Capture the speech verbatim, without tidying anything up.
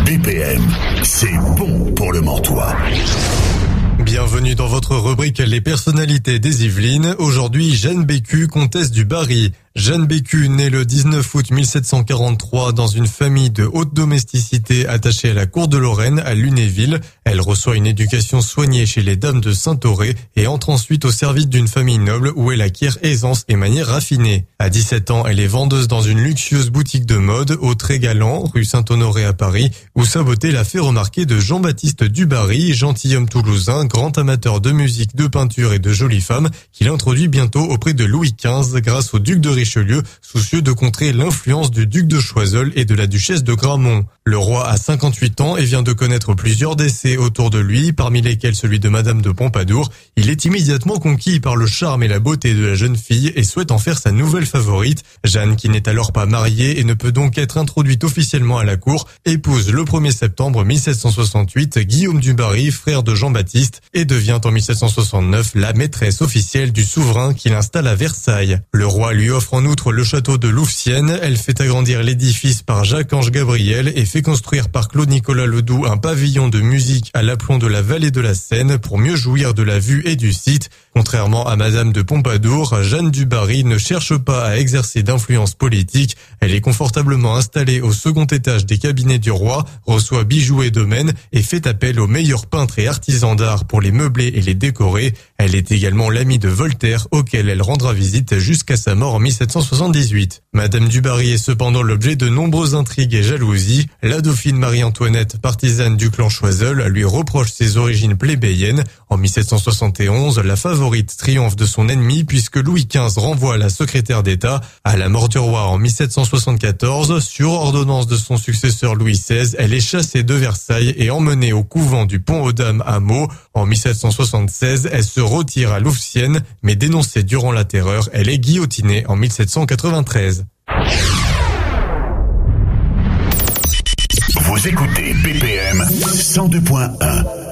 B P M, c'est bon pour le Mortois. Bienvenue dans votre rubrique Les personnalités des Yvelines. Aujourd'hui, Jeanne Bécu, comtesse du Barry. Jeanne Bécu, née le dix-neuf août mille sept cent quarante-trois dans une famille de haute domesticité attachée à la cour de Lorraine à Lunéville. Elle reçoit une éducation soignée chez les dames de Saint-Auré et entre ensuite au service d'une famille noble où elle acquiert aisance et manière raffinée. À dix-sept ans, elle est vendeuse dans une luxueuse boutique de mode au Très-Galant, rue Saint-Honoré à Paris, où sa beauté l'a fait remarquer de Jean-Baptiste du Barry, gentilhomme toulousain, grand amateur de musique, de peinture et de jolies femmes, qu'il introduit bientôt auprès de Louis quinze grâce au duc de Richelieu, soucieux de contrer l'influence du duc de Choiseul et de la duchesse de Gramont. Le roi a cinquante-huit ans et vient de connaître plusieurs décès autour de lui, parmi lesquels celui de Madame de Pompadour. Il est immédiatement conquis par le charme et la beauté de la jeune fille et souhaite en faire sa nouvelle favorite. Jeanne, qui n'est alors pas mariée et ne peut donc être introduite officiellement à la cour, épouse le premier septembre mille sept cent soixante-huit Guillaume du Barry, frère de Jean-Baptiste, et devient en mille sept cent soixante-neuf la maîtresse officielle du souverain qui l'installe à Versailles. Le roi lui offre en outre le château de Louvciennes. Elle fait agrandir l'édifice par Jacques-Ange Gabriel et fait construire par Claude-Nicolas Ledoux un pavillon de musique à l'aplomb de la vallée de la Seine pour mieux jouir de la vue et du site. Contrairement à Madame de Pompadour, Jeanne du Barry ne cherche pas à exercer d'influence politique. Elle est confortablement installée au second étage des cabinets du roi, reçoit bijoux et domaines et fait appel aux meilleurs peintres et artisans d'art pour les meubler et les décorer. Elle est également l'amie de Voltaire, auquel elle rendra visite jusqu'à sa mort en mille sept cent soixante-dix-huit. Madame du Barry est cependant l'objet de nombreuses intrigues et jalousies. La dauphine Marie-Antoinette, partisane du clan Choiseul, lui reproche ses origines plébéiennes. En mille sept cent soixante et onze, la favorite triomphe de son ennemi puisque Louis quinze renvoie la secrétaire d'État. À la mort du roi en mille sept cent soixante-quatorze, sur ordonnance de son successeur Louis seize, elle est chassée de Versailles et emmenée au couvent du Pont-aux-Dames à Meaux. En mille sept cent soixante-seize, elle se retire à Louvciennes, mais dénoncée durant la Terreur, elle est guillotinée en mille sept cent quatre-vingt-treize. Vous écoutez B P M cent deux point un.